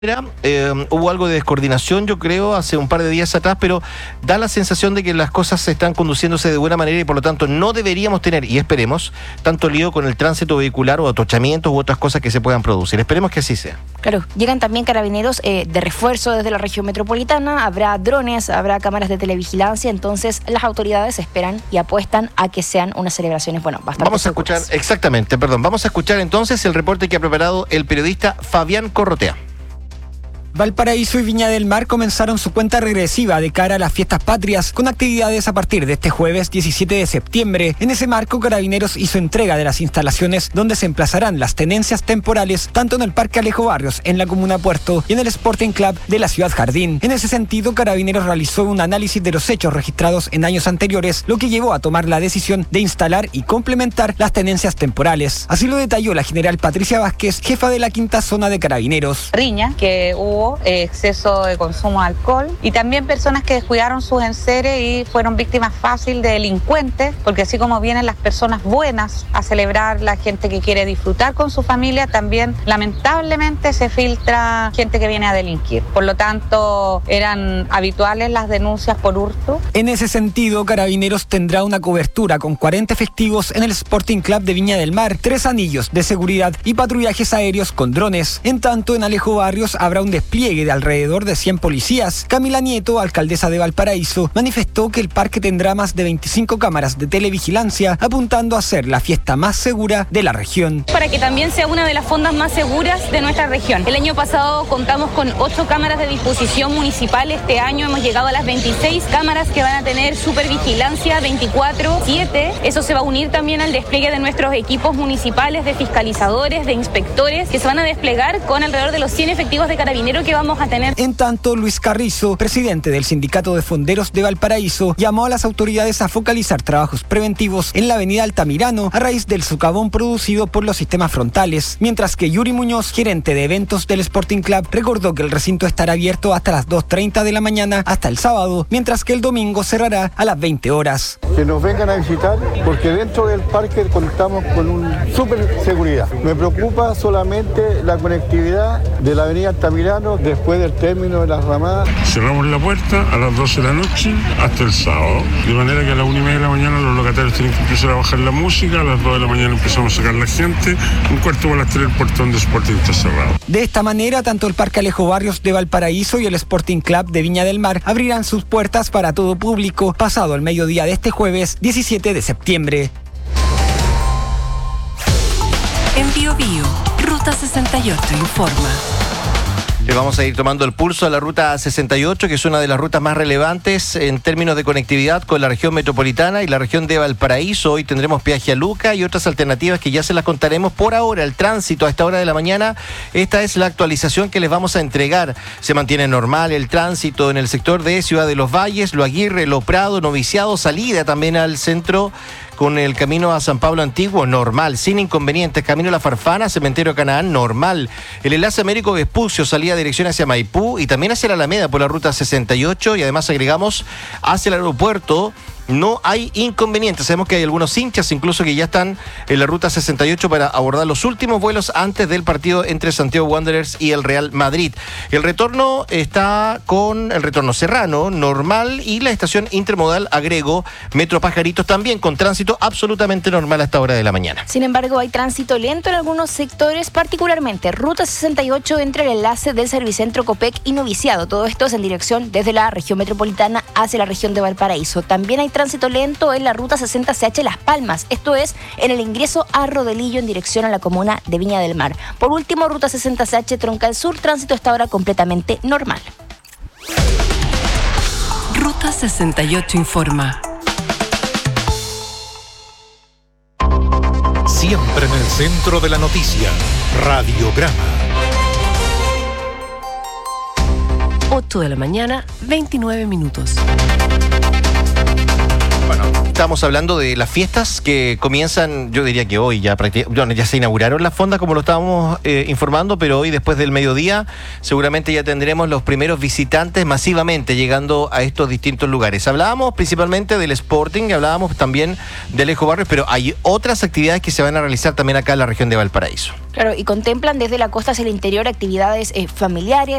Hubo algo de descoordinación, yo creo, hace un par de días atrás, pero da la sensación de que las cosas están conduciéndose de buena manera y por lo tanto no deberíamos tener, y esperemos, tanto lío con el tránsito vehicular o atochamientos u otras cosas que se puedan producir. Esperemos que así sea. Claro, llegan también carabineros de refuerzo desde la región metropolitana, habrá drones, habrá cámaras de televigilancia, entonces las autoridades esperan y apuestan a que sean unas celebraciones, bastante Vamos a escuchar, vamos a escuchar entonces el reporte que ha preparado el periodista Fabián Corrotea. Valparaíso y Viña del Mar comenzaron su cuenta regresiva de cara a las fiestas patrias con actividades a partir de este jueves 17 de septiembre. En ese marco, Carabineros hizo entrega de las instalaciones donde se emplazarán las tenencias temporales tanto en el Parque Alejo Barrios, en la Comuna Puerto, y en el Sporting Club de la Ciudad Jardín. En ese sentido, Carabineros realizó un análisis de los hechos registrados en años anteriores, lo que llevó a tomar la decisión de instalar y complementar las tenencias temporales. Así lo detalló la general Patricia Vázquez, jefa de la quinta zona de Carabineros. Riña, que hubo exceso de consumo de alcohol y también personas que descuidaron sus enseres y fueron víctimas fácil de delincuentes, porque así como vienen las personas buenas a celebrar, la gente que quiere disfrutar con su familia, también lamentablemente se filtra gente que viene a delinquir. Por lo tanto, eran habituales las denuncias por hurto. En ese sentido, Carabineros tendrá una cobertura con 40 efectivos en el Sporting Club de Viña del Mar, 3 anillos de seguridad y patrullajes aéreos con drones. En tanto, en Alejo Barrios habrá un despliegue de alrededor de 100 policías. Camila Nieto, alcaldesa de Valparaíso, manifestó que el parque tendrá más de 25 cámaras de televigilancia, apuntando a ser la fiesta más segura de la región. Para que también sea una de las fondas más seguras de nuestra región. El año pasado contamos con 8 cámaras de disposición municipal. Este año hemos llegado a las 26 cámaras que van a tener supervigilancia 24/7. Eso se va a unir también al despliegue de nuestros equipos municipales de fiscalizadores, de inspectores, que se van a desplegar con alrededor de los 100 efectivos de carabineros que vamos a tener. En tanto, Luis Carrizo, presidente del Sindicato de Fonderos de Valparaíso, llamó a las autoridades a focalizar trabajos preventivos en la avenida Altamirano a raíz del socavón producido por los sistemas frontales, mientras que Yuri Muñoz, gerente de eventos del Sporting Club, recordó que el recinto estará abierto hasta las 2:30 de la mañana hasta el sábado, mientras que el domingo cerrará a las 20 horas. Que nos vengan a visitar porque dentro del parque contamos con una súper seguridad. Me preocupa solamente la conectividad de la avenida Altamirano después del término de las ramadas. Cerramos la puerta a las 12 de la noche hasta el sábado, de manera que a las 1:30 de la mañana los locatarios tienen que empezar a bajar la música, a las 2 de la mañana empezamos a sacar la gente, 1:15 el portón de Sporting está cerrado. De esta manera, tanto el Parque Alejo Barrios de Valparaíso y el Sporting Club de Viña del Mar abrirán sus puertas para todo público pasado el mediodía de este jueves 17 de septiembre. En BioBio, Ruta 68 informa. Le vamos a ir tomando el pulso a la Ruta 68, que es una de las rutas más relevantes en términos de conectividad con la región metropolitana y la región de Valparaíso. Hoy tendremos peaje a Luca y otras alternativas que ya se las contaremos. Por ahora, el tránsito a esta hora de la mañana, esta es la actualización que les vamos a entregar. Se mantiene normal el tránsito en el sector de Ciudad de los Valles, Lo Aguirre, Lo Prado, Noviciado, salida también al centro con el camino a San Pablo Antiguo, normal, sin inconvenientes. Camino a La Farfana, Cementerio Canaán, normal. El enlace Américo Vespucio, salida dirección hacia Maipú y también hacia la Alameda por la Ruta 68 y además agregamos hacia el aeropuerto. No hay inconvenientes. Sabemos que hay algunos hinchas incluso que ya están en la Ruta 68 para abordar los últimos vuelos antes del partido entre Santiago Wanderers y el Real Madrid. El retorno está con el retorno serrano, normal, y la estación intermodal agrego Metro Pajaritos también con tránsito absolutamente normal a esta hora de la mañana. Sin embargo, hay tránsito lento en algunos sectores, particularmente Ruta 68 entre el enlace del Servicentro Copec y Noviciado. Todo esto es en dirección desde la región metropolitana hacia la región de Valparaíso. También hay tránsito lento en la Ruta 60CH Las Palmas, esto es en el ingreso a Rodelillo en dirección a la comuna de Viña del Mar. Por último, Ruta 60CH Troncal Sur, tránsito hasta ahora completamente normal. Ruta 68 informa. Siempre en el centro de la noticia, Radiograma. 8 de la mañana, 29 minutos. Bueno, estábamos hablando de las fiestas que comienzan, yo diría que hoy ya ya se inauguraron las fondas como lo estábamos informando, pero hoy después del mediodía seguramente ya tendremos los primeros visitantes masivamente llegando a estos distintos lugares. Hablábamos principalmente del Sporting, hablábamos también de Alejo Barrios, pero hay otras actividades que se van a realizar también acá en la región de Valparaíso. Claro, y contemplan desde la costa hacia el interior actividades familiares,